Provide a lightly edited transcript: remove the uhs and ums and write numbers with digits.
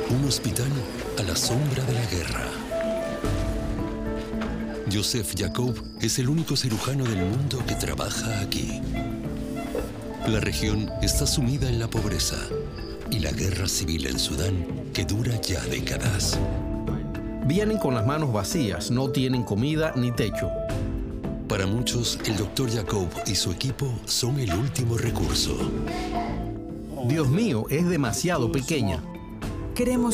Un hospital a la sombra de la guerra. Joseph Jacob es el único cirujano del mundo que trabaja aquí. La región está sumida en la pobreza y la guerra civil en Sudán, que dura ya décadas. Vienen con las manos vacías, no tienen comida ni techo. Para muchos, el Dr. Jacob y su equipo son el último recurso. Dios mío, es demasiado pequeña. Queremos